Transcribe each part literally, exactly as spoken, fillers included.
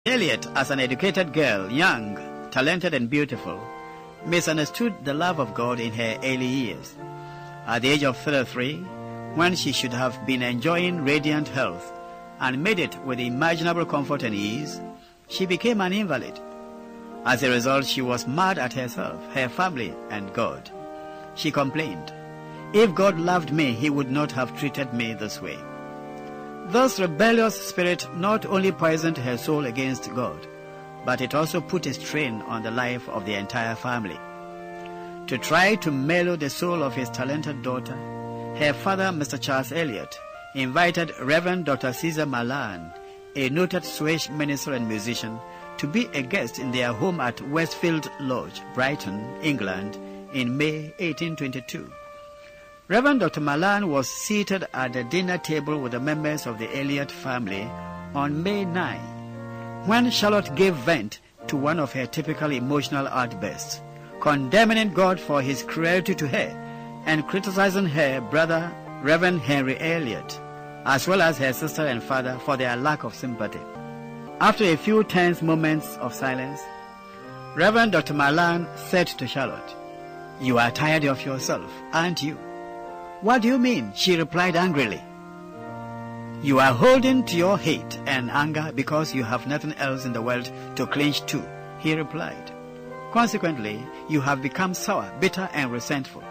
Elliot, as an educated girl, young, talented and beautiful, misunderstood the love of God in her early years. At the age of thirty-three, when she should have been enjoying radiant health and made it with imaginable comfort and ease, she became an invalid. As a result, she was mad at herself, her family, and God. She complained, "If God loved me, he would not have treated me this way." This rebellious spirit not only poisoned her soul against God, but it also put a strain on the life of the entire family. To try to mellow the soul of his talented daughter, her father, Mister Charles Elliot, invited Reverend Doctor Caesar Malan, a noted Swiss minister and musician, to be a guest in their home at Westfield Lodge, Brighton, England, in May eighteen twenty-two. Reverend Doctor Malan was seated at the dinner table with the members of the Elliot family on May ninth, when Charlotte gave vent to one of her typical emotional outbursts, condemning God for his cruelty to her and criticizing her brother, Reverend Henry Elliot, as well as her sister and father for their lack of sympathy. After a few tense moments of silence, Reverend Doctor Malan said to Charlotte, "You are tired of yourself, aren't you?" "What do you mean?" she replied angrily. "You are holding to your hate and anger because you have nothing else in the world to cling to," he replied. "Consequently, you have become sour, bitter, and resentful."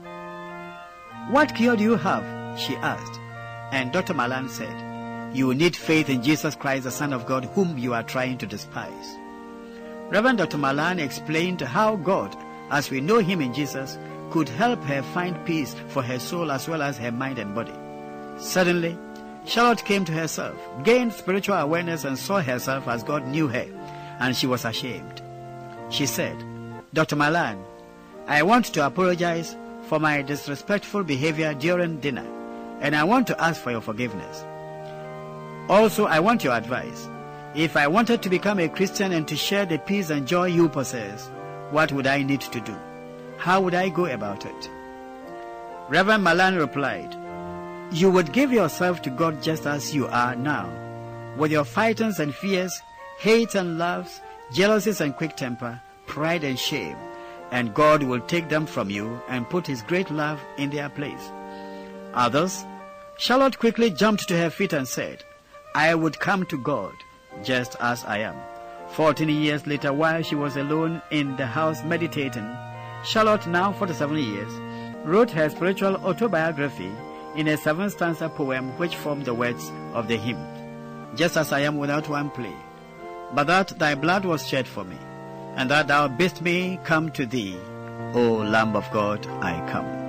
"What cure do you have?" she asked. And Doctor Malan said, "You need faith in Jesus Christ, the Son of God, whom you are trying to despise." Reverend Doctor Malan explained how God, as we know him in Jesus, could help her find peace for her soul as well as her mind and body. Suddenly, Charlotte came to herself, gained spiritual awareness, and saw herself as God knew her, and she was ashamed. She said, "Doctor Malan, I want to apologize for my disrespectful behavior during dinner, and I want to ask for your forgiveness. Also, I want your advice. If I wanted to become a Christian and to share the peace and joy you possess, what would I need to do? How would I go about it?" Reverend Malan replied, "You would give yourself to God just as you are now, with your fightings and fears, hates and loves, jealousies and quick temper, pride and shame, and God will take them from you and put his great love in their place." Others, Charlotte quickly jumped to her feet and said, "I would come to God just as I am." Fourteen years later, while she was alone in the house meditating, Charlotte, now forty-seven years, wrote her spiritual autobiography in a seven-stanza poem which formed the words of the hymn, "Just as I am without one plea, but that thy blood was shed for me, and that thou bidst me come to thee, O Lamb of God, I come."